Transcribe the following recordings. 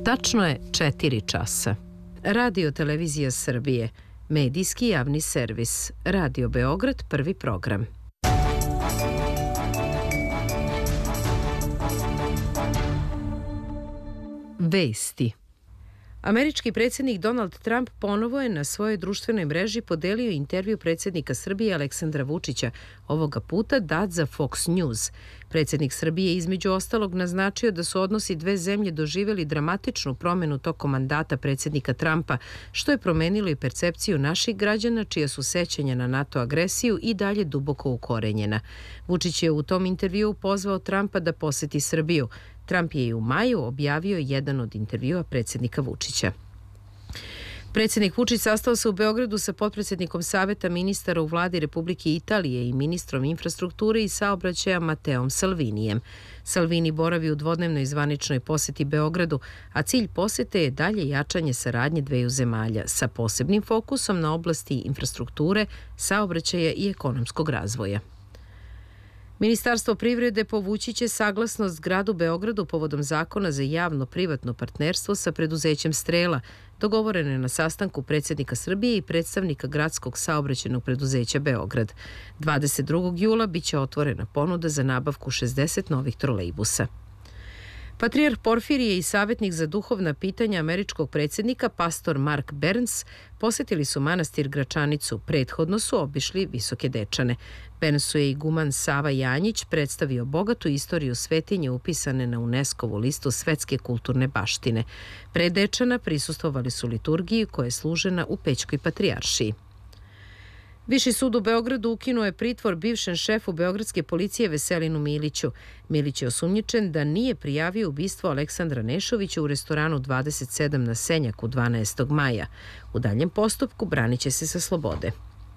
Tačno je 4 časa. Radio Televizija Srbije, medijski javni servis, Radio Beograd, prvi program. Vesti. Američki predsjednik Donald Trump ponovo je na svojoj društvenoj mreži podelio intervju predsjednika Srbije Aleksandra Vučića, ovoga puta dat za Fox News. Predsjednik Srbije između ostalog naznačio da su odnosi dve zemlje doživjeli dramatičnu promjenu tokom mandata predsjednika Trumpa, što je promenilo i percepciju naših građana, čija su sećanja na NATO agresiju i dalje duboko ukorenjena. Vučić je u tom intervjuu pozvao Trumpa da poseti Srbiju. Trump je i u maju objavio jedan od intervjua predsjednika Vučića. Predsjednik Vučić sastao se u Beogradu sa potpredsjednikom Saveta ministara u vladi Republike Italije i ministrom infrastrukture i saobraćaja Mateom Salvinijem. Salvini boravi u dvodnevnoj zvaničnoj poseti Beogradu, a cilj posete je dalje jačanje saradnje dveju zemalja sa posebnim fokusom na oblasti infrastrukture, saobraćaja i ekonomskog razvoja. Ministarstvo privrede povući će saglasnost gradu Beogradu povodom zakona za javno-privatno partnerstvo sa preduzećem Strela, dogovoreno je na sastanku predsjednika Srbije i predstavnika gradskog saobraćajnog preduzeća Beograd. 22. jula biće otvorena ponuda za nabavku 60 novih trolejbusa. Patrijarh Porfirije i savjetnik za duhovna pitanja američkog predsjednika, pastor Mark Burns, posjetili su manastir Gračanicu. Prethodno su obišli Visoke Dečane. Burnsu je iguman Sava Janjić predstavio bogatu istoriju svetinje upisane na UNESCO-vu listu svetske kulturne baštine. Pre Dečana prisustvovali su liturgiji koja je služena u Pećkoj patrijaršiji. Viši sud u Beogradu ukinuo je pritvor bivšem šefu beogradske policije Veselinu Miliću. Milić je osumnjičen da nije prijavio ubistvo Aleksandra Nešovića u restoranu 27 na Senjaku 12. maja. U daljem postupku branit će se sa slobode.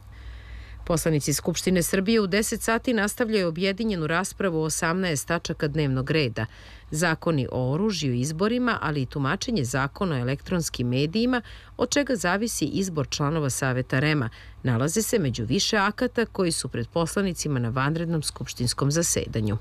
Poslanici Skupštine Srbije u 10 sati nastavljaju objedinjenu raspravu o 18 tačaka dnevnog reda. Zakoni o oružju i izborima, ali i tumačenje zakona o elektronskim medijima, od čega zavisi izbor članova Saveta REM-a, nalaze se među više akata koji su pred poslanicima na vanrednom skupštinskom zasedanju.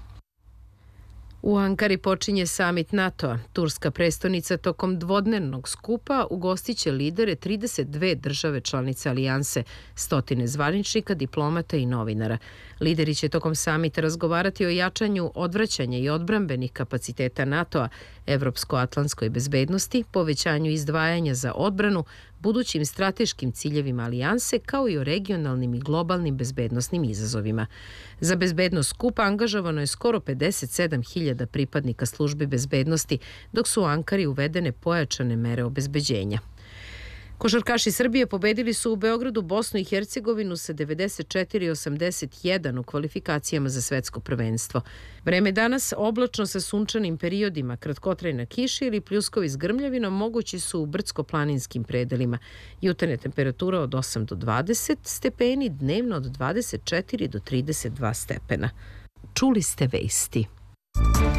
U Ankari počinje samit NATO-a. Turska prestonica tokom dvodnevnog skupa ugostiće lidere 32 države članice alijanse, stotine zvaničnika, diplomata i novinara. Lideri će tokom samita razgovarati o jačanju odvraćanja i odbrambenih kapaciteta NATO-a, evropsko-atlantskoj bezbednosti, povećanju izdvajanja za odbranu, budućim strateškim ciljevima alijanse, kao i o regionalnim i globalnim bezbednosnim izazovima. Za bezbednost skupa angažovano je skoro 57.000 pripadnika službi bezbednosti, dok su u Ankari uvedene pojačane mere obezbeđenja. Košarkaši Srbije pobedili su u Beogradu Bosnu i Hercegovinu sa 94-81 u kvalifikacijama za svetsko prvenstvo. Vreme danas oblačno sa sunčanim periodima, kratkotrajna kiša ili pljuskovi s grmljavinom mogući su u brdsko-planinskim predelima. Jutarnja temperatura od 8 do 20 stepeni, dnevno od 24 do 32 stepena. Čuli ste vesti.